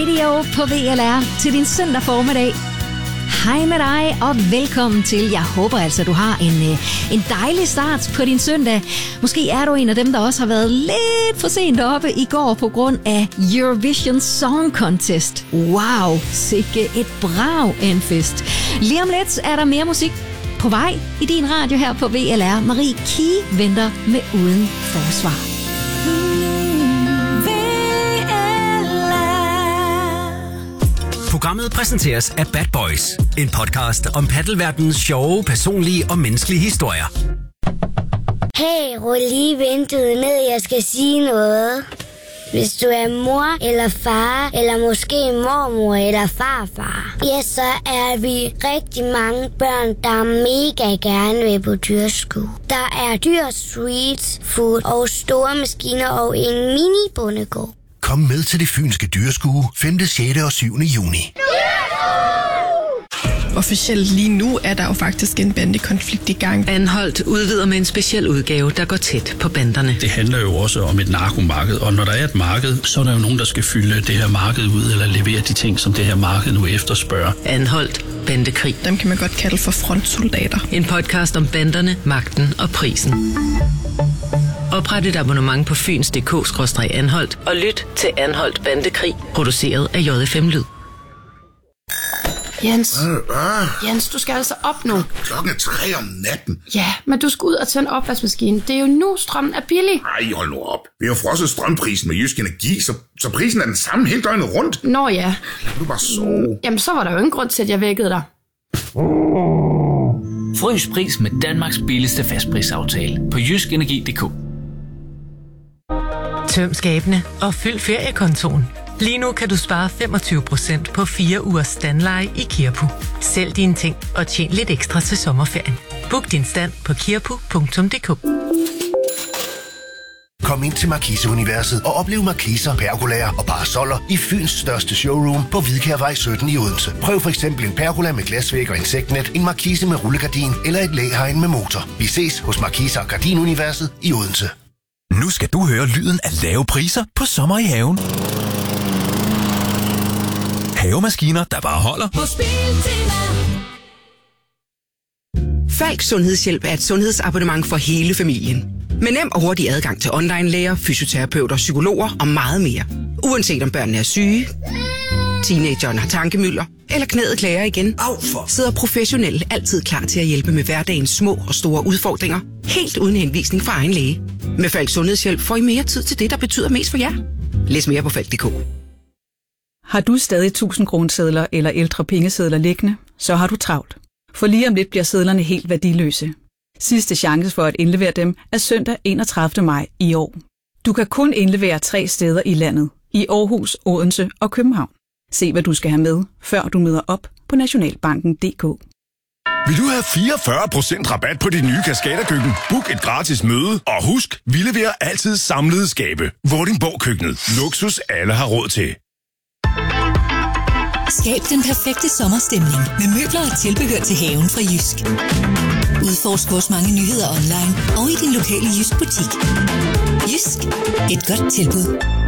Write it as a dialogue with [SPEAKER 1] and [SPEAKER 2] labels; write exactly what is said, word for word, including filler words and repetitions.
[SPEAKER 1] Radio på V L R til din søndag formiddag. Hej med dig og velkommen til. Jeg håber altså, du har en, en dejlig start på din søndag. Måske er du en af dem, der også har været lidt for sent oppe i går på grund af Eurovision Song Contest. Wow, sikke et brag af en fest. Lige om lidt er der mere musik på vej i din radio her på V L R. Marie Kie venter med Uden Forsvar.
[SPEAKER 2] Programmet præsenteres af Bad Boys, en podcast om paddelverdenens sjove, personlige og menneskelige historier.
[SPEAKER 3] Hey, rul lige vinduet ned, jeg skal sige noget. Hvis du er mor eller far, eller måske mormor eller farfar, ja, så er vi rigtig mange børn, der mega gerne vil på dyrskue. Der er dyr, street food og store maskiner og en mini-bondegård.
[SPEAKER 4] Kom med til det fynske dyreskue femte, sjette og syvende juni.
[SPEAKER 5] Officielt lige nu er der jo faktisk en bandekonflikt i gang.
[SPEAKER 6] Anholdt udvider med en speciel udgave, der går tæt på banderne.
[SPEAKER 7] Det handler jo også om et narkomarked, og når der er et marked, så er der jo nogen, der skal fylde det her marked ud, eller levere de ting, som det her marked nu efterspørger.
[SPEAKER 6] Anholdt bandekrig.
[SPEAKER 5] Dem kan man godt kalde for frontsoldater.
[SPEAKER 6] En podcast om banderne, magten og prisen. Opret et abonnement på fyns punktum d k skråstreg anholdt og lyt til Anholdt Bandekrig, produceret af J F M Lyd.
[SPEAKER 8] Jens, Jens, du skal altså op nu.
[SPEAKER 9] Klokken er tre om natten.
[SPEAKER 8] Ja, men du skal ud og tænde opvaskemaskinen. Det er jo nu, strømmen er billig.
[SPEAKER 9] Ej, hold nu op. Vi har frosset strømprisen med Jysk Energi, så, så prisen er den samme hele døgnet rundt.
[SPEAKER 8] Nå ja.
[SPEAKER 9] Lad du bare sove.
[SPEAKER 8] Jamen, så var der jo ingen grund til, at jeg vækkede dig.
[SPEAKER 10] Frys pris med Danmarks billigste fastprisaftale på jysk energi punktum d k.
[SPEAKER 6] Tøm skabene og fyld feriekontoen. Lige nu kan du spare femogtyve procent på fire ugers standleje i Kirpu. Sælg dine ting og tjen lidt ekstra til sommerferien. Book din stand på kirpu punktum d k.
[SPEAKER 4] Kom ind til Markise-universet og oplev markiser, pergolaer og parasoller i Fyns største showroom på Hvidkærvej sytten i Odense. Prøv for eksempel en pergola med glasvæg og insektnet, en markise med rullegardin eller et læhegn med motor. Vi ses hos Markise og Gardinuniverset i Odense.
[SPEAKER 2] Nu skal du høre lyden af lave priser på sommer i haven. Havemaskiner, der bare holder.
[SPEAKER 11] Falk Sundhedshjælp er et sundhedsabonnement for hele familien. Med nem og hurtig adgang til online-læger, fysioterapeuter, psykologer og meget mere. Uanset om børnene er syge, teenageren har tankemylder eller knæet klager igen, sidder professionelle altid klar til at hjælpe med hverdagens små og store udfordringer. Helt uden henvisning fra egen læge. Med Falk Sundhedshjælp får I mere tid til det, der betyder mest for jer. Læs mere på falk punktum d k.
[SPEAKER 12] Har du stadig tusind kronesedler eller ældre pengesedler liggende, så har du travlt. For lige om lidt bliver sedlerne helt værdiløse. Sidste chance for at indlevere dem er søndag enogtredivte maj i år. Du kan kun indlevere tre steder i landet. I Aarhus, Odense og København. Se hvad du skal have med, før du møder op på nationalbanken punktum d k.
[SPEAKER 13] Vil du have fireogfyrre procent rabat på dit nye Kaskaderkøkken? Book et gratis møde, og husk, vi leverer altid samlede skabe. Vordingborg Køkkenet. Luksus alle har råd til.
[SPEAKER 14] Skab den perfekte sommerstemning med møbler og tilbehør til haven fra Jysk. Udforsk vores mange nyheder online og i din lokale Jysk butik. Jysk. Et godt tilbud.